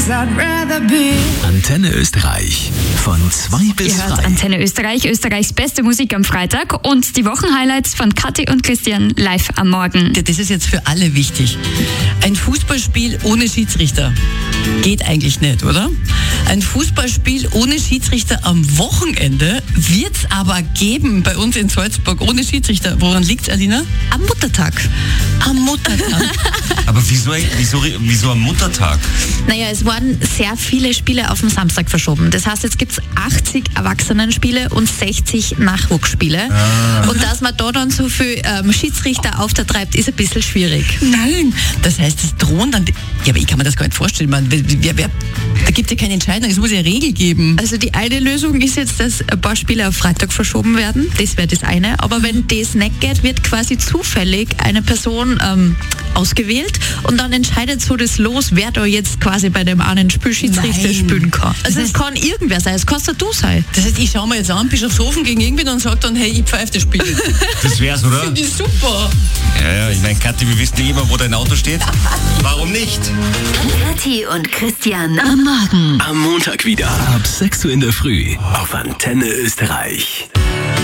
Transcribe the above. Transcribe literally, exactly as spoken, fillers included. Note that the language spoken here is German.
Antenne Österreich von zwei bis Ihr hört drei. Antenne Österreich, Österreichs beste Musik am Freitag und die Wochenhighlights von Kathi und Christian live am Morgen. Das ist jetzt für alle wichtig. Ein Fußballspiel ohne Schiedsrichter geht eigentlich nicht, oder? Ein Fußballspiel ohne Schiedsrichter am Wochenende wird es aber geben bei uns in Salzburg ohne Schiedsrichter. Woran liegt's, Alina? Am Muttertag. Am Muttertag. Aber wieso, wieso, wieso am Muttertag? Naja, es wurden sehr viele Spiele auf den Samstag verschoben. Das heißt, jetzt gibt es achtzig Erwachsenenspiele und sechzig Nachwuchsspiele. Ah. Und dass man da dann so viel ähm, Schiedsrichter auftreibt, ist ein bisschen schwierig. Nein, das heißt, es drohen dann... Ja, aber ich kann mir das gar nicht vorstellen. Man, wer, wer, wer, da gibt es ja keine Entscheidung, es muss ja Regel geben. Also die eine Lösung ist jetzt, dass ein paar Spiele auf Freitag verschoben werden. Das wäre das eine. Aber wenn das nicht geht, wird quasi zufällig eine Person ähm, ausgewählt und dann entscheidet so das Los, wer da jetzt quasi bei dem einen Spiel Schiedsrichter Nein. spielen kann. Also Das es heißt- kann irgendwer sein, es kannst du sein. Das heißt, ich schaue mir jetzt an, Bischofshofen gegen irgendwen und sage dann, hey, ich pfeife das Spiel. Das wär's, oder? Finde ich super. Ja, ja, ich meine, Kathi, wir wissen eh immer, wo dein Auto steht. Warum nicht? Kathi und Christian am Morgen. Am Montag wieder ab sechs Uhr in der Früh auf Antenne Österreich.